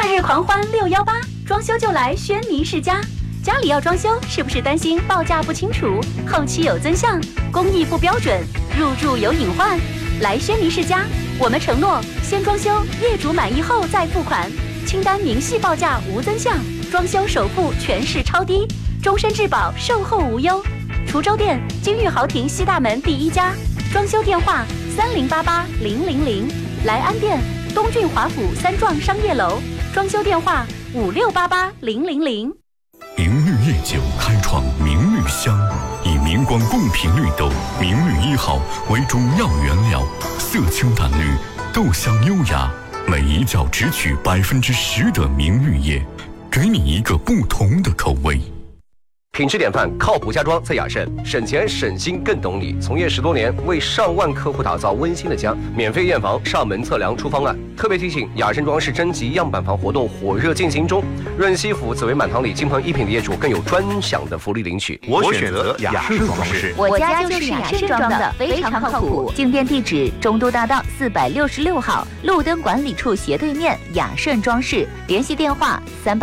日狂欢618，装修就来轩尼诗家。家里要装修，是不是担心报价不清楚，后期有增项，工艺不标准，入住有隐患？来轩尼诗家，我们承诺先装修，业主满意后再付款，清单明细报价无增项，装修首付全是超低，终身质保，售后无忧。滁州店金玉豪庭西大门第1家，装修电话30880000，来安店东郡华府3幢商业楼，装修电话56880000。 明绿夜酒开创明绿香，以明光贡品绿豆明绿1号为主要原料，色清淡绿，豆香优雅，每一窖只取10%的明绿叶，给你一个不同的口味。 品质典范，靠谱家装在雅盛，省钱省心更懂你。从业10多年，为上万客户打造温馨的家，免费验房、上门测量出方案。特别提醒，雅盛装饰征集样板房活动火热进行中，润西府紫薇满堂里金鹏一品的业主更有专享的福利领取。 我选择雅盛装饰， 我家就是雅盛装的，非常靠谱。进店地址：中都大道466号，路灯管理处斜对面，雅盛装饰。联系电话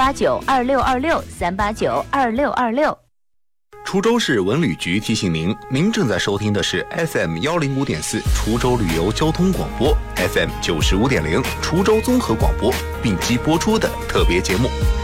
3892626，3892626。 滁州市文旅局提醒您，您正在收听的是 FM105.4滁州旅游交通广播， FM95.0滁州综合广播并机播出的特别节目。